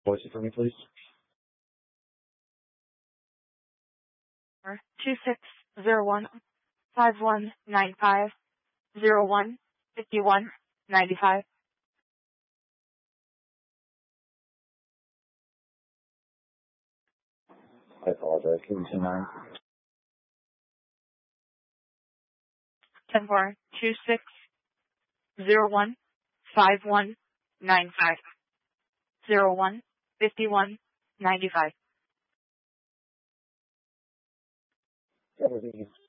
Voice it for me, please. 2601-5195-01-5195. I apologize. Can you say 9? 10-4, 26-01-5195-01-5195. Everything